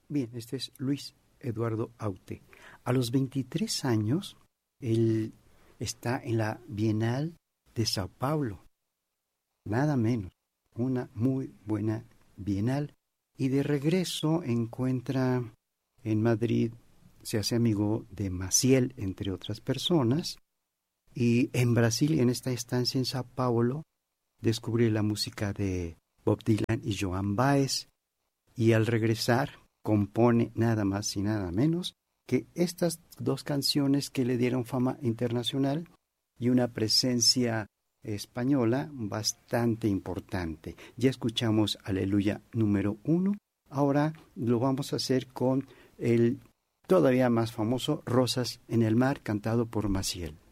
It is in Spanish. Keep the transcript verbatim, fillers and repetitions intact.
Bien, este es Luis Eduardo Aute. A los veintitrés años, él está en la Bienal de Sao Paulo. Nada menos, una muy buena bienal. Y de regreso encuentra en Madrid, se hace amigo de Maciel, entre otras personas. Y en Brasil, en esta estancia en Sao Paulo, descubre la música de Bob Dylan y Joan Baez. Y al regresar, compone nada más y nada menos que estas dos canciones que le dieron fama internacional y una presencia española bastante importante. Ya escuchamos Aleluya número uno, ahora lo vamos a hacer con el todavía más famoso Rosas en el mar, cantado por Maciel.